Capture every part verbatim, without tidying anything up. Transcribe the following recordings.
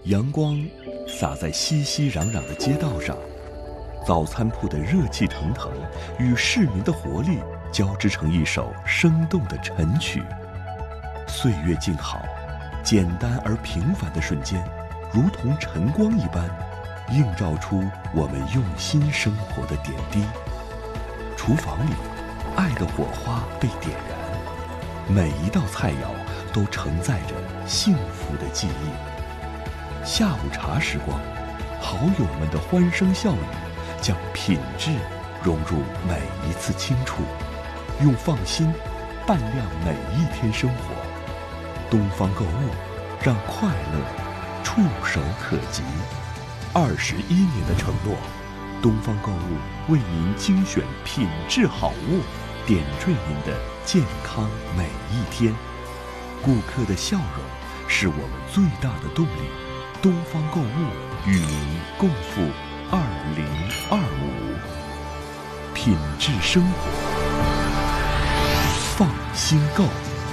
阳光洒在熙熙攘攘的街道上，早餐铺的热气腾腾与市民的活力交织成一首生动的晨曲。岁月静好，简单而平凡的瞬间，如同晨光一般，映照出我们用心生活的点滴。厨房里，爱的火花被点燃，每一道菜肴都承载着幸福的记忆。下午茶时光，好友们的欢声笑语，将品质融入每一次清楚，用放心伴亮每一天生活。东方购物，让快乐触手可及。二十一年的承诺，东方购物为您精选品质好物，点缀您的健康每一天。顾客的笑容是我们最大的动力。东方购物与您共赴二零二五，品质生活，放心购。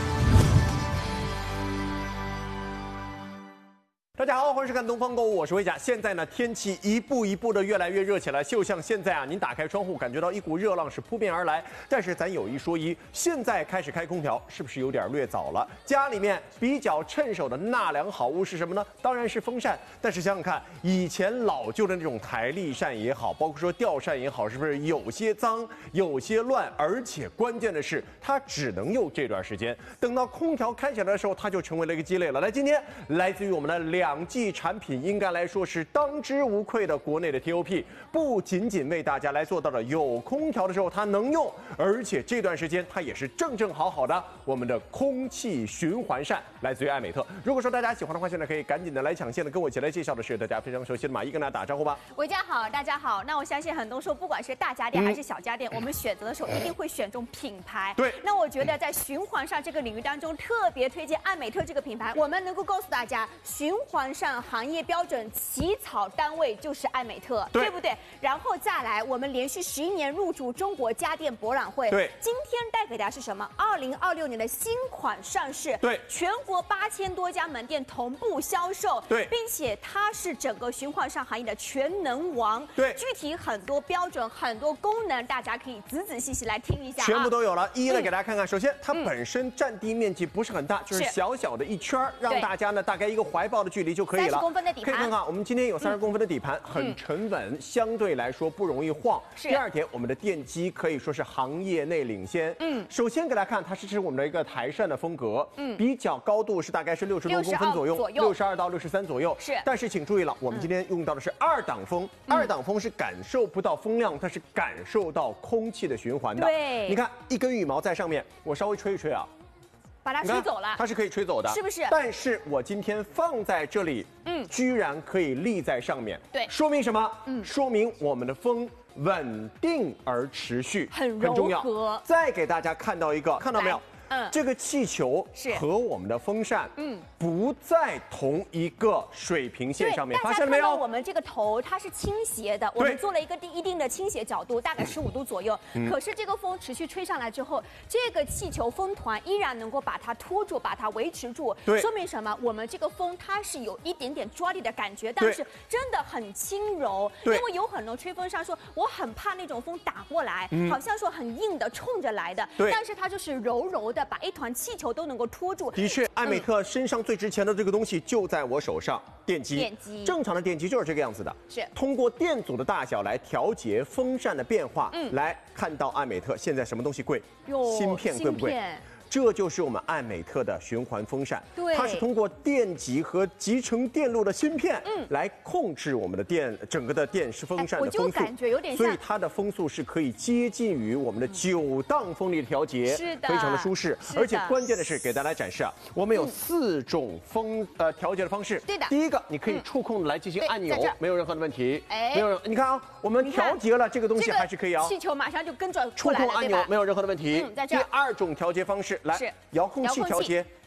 大家好，欢迎收看东方购物，我是魏甲。现在呢，天气一步一步的越来越热起来，就像现在啊，您打开窗户，感觉到一股热浪是扑面而来。但是咱有一说一，现在开始开空调，是不是有点略早了？家里面比较趁手的纳凉好物是什么呢？当然是风扇。但是想想看，以前老旧的那种台历扇也好，包括说吊扇也好，是不是有些脏、有些乱？而且关键的是，它只能用这段时间，等到空调开起来的时候，它就成为了一个鸡肋了。来，今天来自于我们的两。两季产品应该来说是当之无愧的国内的 T O P， 不仅仅为大家来做到了有空调的时候它能用，而且这段时间它也是正正好好的我们的空气循环扇，来自于艾美特。如果说大家喜欢的话，现在可以赶紧的来抢线的，跟我一起来介绍的是大家非常熟悉的马一，跟大家打招呼吧。 伟家好，大家好。那我相信很多时候，不管是大家电还是小家电，嗯、我们选择的时候一定会选中品牌。 对。 那我觉得在循环扇这个领域当中，特别推荐艾美特这个品牌，我们能够告诉大家循环。环扇行业标准起草单位就是艾美特， 对, 对不对？然后再来，我们连续十一年入驻中国家电博览会。 对， 今天带给大家是什么？二零二六年的新款上市。 对， 全国八千多家门店同步销售。 对， 并且它是整个循环扇行业的全能王。 对， 具体很多标准、很多功能，大家可以仔仔细细来听一下、啊， 全部都有了，一一来给大家看看。嗯、首先，它本身占地面积不是很大，就是小小的一圈，让大家呢大概一个怀抱的距离就可以了。 三十公分的底盘， 可以看看，我们今天有三十公分的底盘，嗯、很沉稳，相对来说不容易晃。第二点，我们的电机可以说是行业内领先。嗯，首先给大家看，它是是我们的一个台扇的风格，嗯，比较高度是大概是六十多公分左右，六十二到六十三左右。 是， 但是请注意了，我们今天用到的是二档风，嗯、二档风是感受不到风量，它是感受到空气的循环的。 对， 你看一根羽毛在上面，我稍微吹一吹啊。 把它吹走了， 它是可以吹走的， 是不是？ 但是我今天放在这里，嗯，居然可以立在上面， 对， 说明什么？嗯，说明我们的风稳定而持续， 很很重要。 柔和。 再给大家看到一个，看到没有？嗯，这个气球是和我们的风扇，嗯，不在同一个水平线上面，发现了没有？ 我们这个头它是倾斜的，我们做了一个一定的倾斜角度，大概十五度左右。嗯、可是这个风持续吹上来之后，这个气球风团依然能够把它拖住，把它维持住。 对， 说明什么？我们这个风它是有一点点抓力的感觉，但是真的很轻柔。因为有很多吹风扇说，我很怕那种风打过来，嗯、好像说很硬的冲着来的，但是它就是柔柔的。把一团气球都能够拖住。 的确，艾美特身上最值钱的这个东西就在我手上，电机。 电机， 正常的电机就是这个样子的， 是通过电阻的大小来调节风扇的变化。嗯，来看到艾美特现在什么东西贵？芯片贵不贵？这就是我们艾美特的循环风扇， 对， 它是通过电极和集成电路的芯片，嗯，来控制我们的电整个的电式风扇的风速， 我就感觉有点像， 所以它的风速是可以接近于我们的九档风力的调节， 是的， 非常的舒适，而且关键的是给大家展示啊，我们有四种风呃调节的方式， 对的， 第一个你可以触控来进行按钮，没有任何的问题，哎，没有任，你看啊，我们调节了这个东西还是可以啊， 气球马上就跟着触控按钮没有任何的问题， 嗯，在这第二种调节方式来遥控。空气调节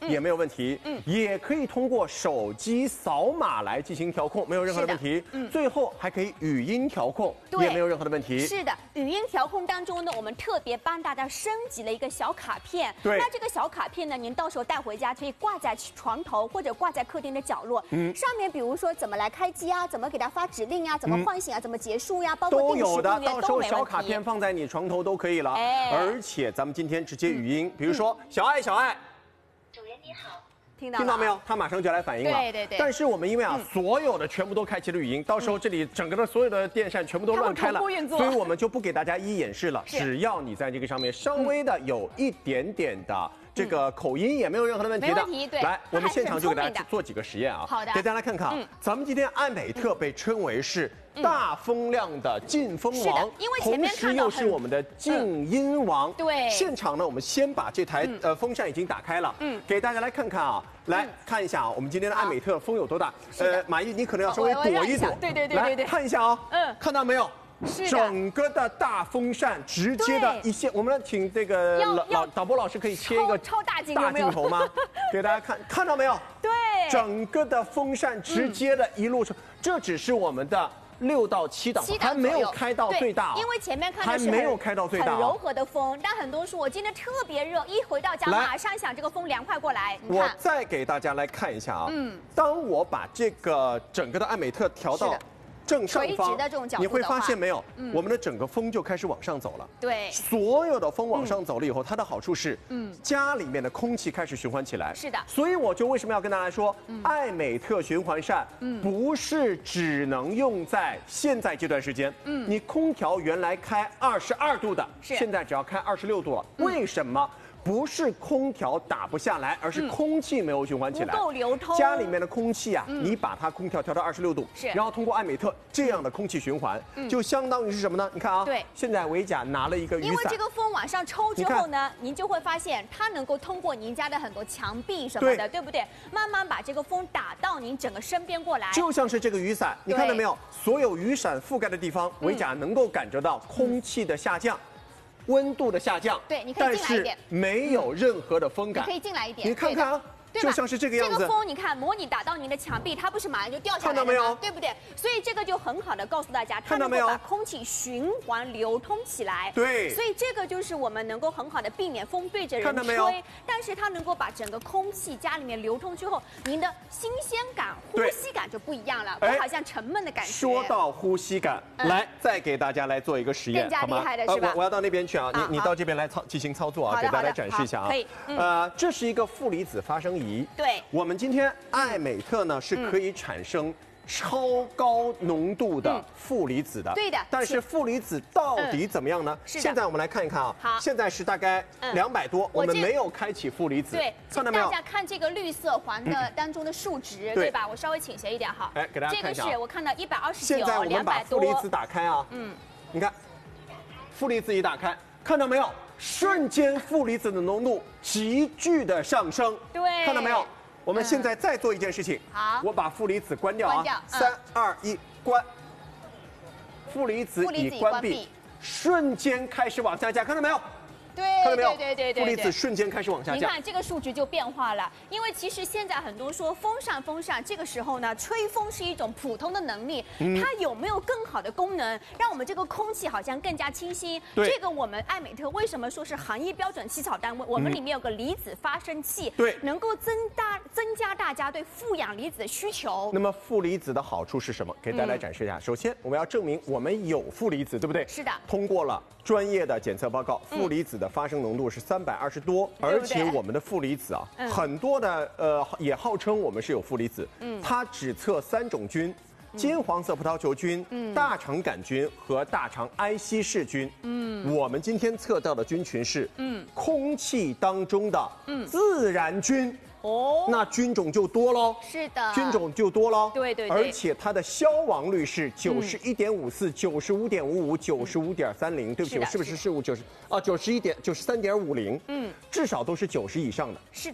也没有问题。嗯，也可以通过手机扫码来进行调控，没有任何的问题。嗯，最后还可以语音调控，也没有任何的问题。 是的，语音调控当中呢，我们特别帮大家升级了一个小卡片。 对， 那这个小卡片呢，您到时候带回家可以挂在床头或者挂在客厅的角落。嗯，上面比如说怎么来开机啊，怎么给它发指令啊，怎么唤醒啊，怎么结束呀，包括都有的。到时候都小卡片放在你床头都可以了。哎，而且咱们今天直接语音，比如说小爱，小爱， 主人你好。 听到听到没有？他马上就来反应了。 对对对。 但是我们因为啊，所有的全部都开启了语音，到时候这里整个的所有的电扇全部都乱开了，所以我们就不给大家一一演示了。只要你在这个上面稍微的有一点点的这个口音，也没有任何的问题的。 没问题，对。 来，我们现场就给大家做几个实验啊。 好的。 给大家来看看啊，咱们今天爱美特被称为是大风量的进风王， 因为前面同时又是我们的静音王。 对。 现场呢，我们先把这台呃风扇已经打开了，嗯，给大家来看看啊。来看一下啊，我们今天的爱美特风有多大？呃，马毅，你可能要稍微躲一躲。 对对对对对。 看一下啊，嗯，看到没有？ 是整个的大风扇直接的一线，我们请这个老老导播老师可以切一个超大镜大镜头吗？给大家看，看到没有？ 对， 整个的风扇直接的一路上，这只是我们的。六到七档，还没有开到最大， 因为前面看的是还没有开到最大， 很柔和的风。但很多说我今天特别热，一回到家马上想这个风凉快过来。你看， 我再给大家来看一下啊，嗯，当我把这个整个的爱美特调到正上方，你会发现没有，我们的整个风就开始往上走了。 对， 所有的风往上走了以后，它的好处是，嗯，家里面的空气开始循环起来。 是的， 所以我就为什么要跟大家说，爱美特循环扇，不是只能用在现在这段时间。嗯，你空调原来开二十二度的，现在只要开二十六度了。为什么？不是空调打不下来，而是空气没有循环起来， 不够流通。 家里面的空气啊，你把它空调调到二十六度， 是， 然后通过爱美特这样的空气循环，就相当于是什么呢？你看啊， 对， 现在维甲拿了一个雨伞， 因为这个风往上抽之后呢，您就会发现它能够通过您家的很多墙壁什么的，对不对？慢慢把这个风打到您整个身边过来， 就像是这个雨伞，你看到没有？所有雨伞覆盖的地方，维甲能够感觉到空气的下降。温度的下降， 对，你可以进来一点， 没有任何的风感， 你可以进来一点， 你看看啊。就像是这个样子， 这个风你看，模拟打到您的墙壁，它不是马上就掉下来了吗？ 看到没有？ 对不对？所以这个就很好的告诉大家，它能够把空气循环流通起来。 对， 所以这个就是我们能够很好的避免风对着人吹，但是它能够把整个空气家里面流通之后，您的新鲜感、呼吸感就不一样了，不好像沉闷的感觉。 说到呼吸感，来再给大家来做一个实验， 更加厉害的是吧？ 我我要到那边去啊，你你到这边来操进行操作啊，给大家展示一下啊。 可以。 呃，这是一个负离子发生仪。 对。 我们今天爱美特呢是可以产生超高浓度的负离子的， 对的。 但是负离子到底怎么样呢？现在我们来看一看啊， 好， 现在是大概两百多，我们没有开启负离子， 对， 看到没有？ 大家看这个绿色环的当中的数值，对吧？我稍微倾斜一点哈， 哎，给大家看一下， 这个是我看到一百二十九， 现在我们把负离子打开啊，嗯，你看，负离子一打开，看到没有？瞬间负离子的浓度急剧的上升， 对， 看到没有？我们现在再做一件事情， 好， 我把负离子关掉啊，三二一，关。负离子已关闭，瞬间开始往下降，看到没有？ 对， 看到没有？ 对对对对， 负离子瞬间开始往下降。 你看这个数值就变化了，因为其实现在很多说风扇风扇，这个时候呢，吹风是一种普通的能力，嗯、它有没有更好的功能，让我们这个空气好像更加清新？这个我们爱美特为什么说是行业标准起草单位？我们里面有个离子发生器， 对， 能够增大增加大家对负氧离子的需求。 那么负离子的好处是什么？给大家来展示一下。嗯、首先，我们要证明我们有负离子，对不对？ 是的。 通过了专业的检测报告，负离子的发生浓度是三百二十多，而且我们的负离子啊， 嗯、 很多的呃也号称我们是有负离子，嗯，它只测三种菌。金黄色葡萄球菌、嗯、大肠杆菌和大肠埃希氏菌。嗯，我们今天测到的菌群是嗯空气当中的自然菌。哦，那菌种就多喽。 是的， 菌种就多喽。 对对对， 而且它的消亡率是九十一点五四、九十五点五五、九十五点三零。对不起，我是不是失误？九十啊，九十一点九十三点五零。嗯，至少都是九十以上的。 是的。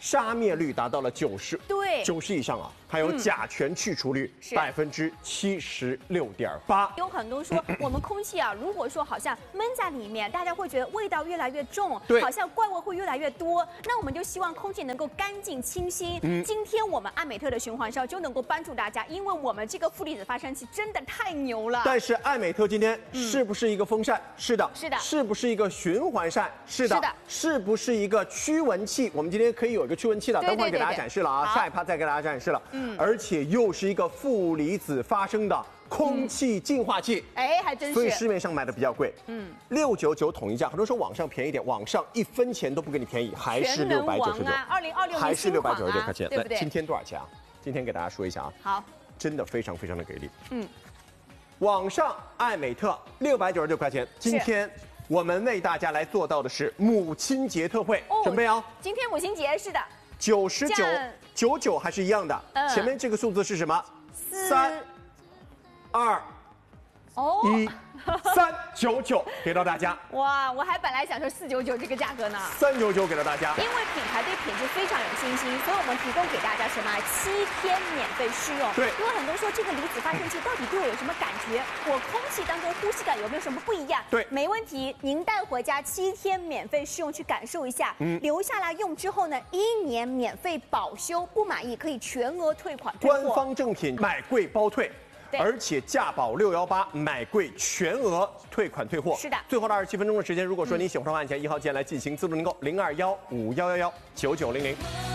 杀灭率达到了九十， 对， 九十以上啊，还有甲醛去除率百分之七十六点八。 有很多说我们空气啊，如果说好像闷在里面，大家会觉得味道越来越重， 对， 好像怪味会越来越多。那我们就希望空气能够干净清新。嗯，今天我们艾美特的循环烧就能够帮助大家，因为我们这个负离子发生器真的太牛了。 但是艾美特今天是不是一个风扇？是的， 是的。 是不是一个循环扇？是的， 是的。 是不是一个驱蚊器？我们今天可以有一个驱蚊器了，等会儿给大家展示了啊，下一趴再给大家展示了。嗯，而且又是一个负离子发生的空气净化器。 哎、嗯，还真是。 所以市面上买的比较贵，嗯，六九九统一价，很多说网上便宜点，网上一分钱都不给你便宜，还是六百九十九， 二零二六还是六百九十九块钱， 对不对？ 今天多少钱啊？今天给大家说一下啊。 好， 真的非常非常的给力。 嗯， 网上艾美特六百九十九块钱，今天我们为大家来做到的是母亲节特惠，哦、准备啊！ 今天母亲节是的， 九十九九九还是一样的，嗯、前面这个数字是什么？三二哦一。三九九给到大家， 哇！我还本来想说四九九这个价格呢， 三九九给到大家。 因为品牌对品质非常有信心，所以我们提供给大家什么七天免费试用。 对， 因为很多说这个离子发生器到底对我有什么感觉？我空气当中呼吸感有没有什么不一样？ 对， 没问题，您带回家七天免费试用去感受一下，嗯，留下来用之后呢，一年免费保修，不满意可以全额退款退货。 官方正品，买贵包退。而且价保六幺八，买贵全额退款退货。 是的， 最后的二十七分钟的时间，如果说你喜欢的话，按下一号键来进行自动订购，零二幺五幺幺幺九九零零。